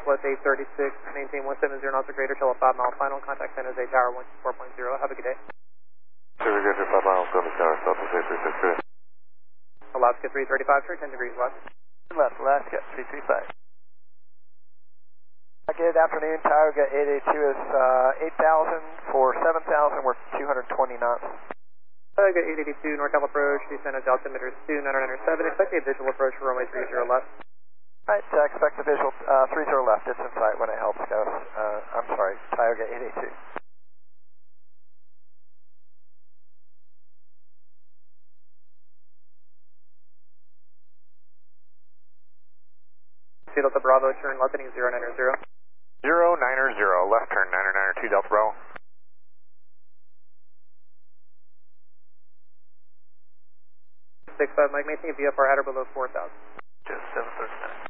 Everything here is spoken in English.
Southwest 836, maintain 170 knots or greater till a 5 mile final. Contact San Jose Tower 124.0. Have a good day. Sure, good, 5 miles, San Jose Tower, Southwest 836. Alaska 335, sir, 10 degrees west. Left, Alaska 335. Good afternoon, Tioga 882 is 8,000 for 7,000, we're 220 knots. Tioga 882, NorCal approach, descend at altimeter 2997, expect a visual approach for runway 30 left. Alright, expect the visual 30 left, it's in sight when it helps, Gus. I'm sorry, Tioga 882. Delta Bravo, turn left heading 090. 090, left turn 992 Delta Bravo. 65 Mike, maintain VFR at or below 4,000. Just 739.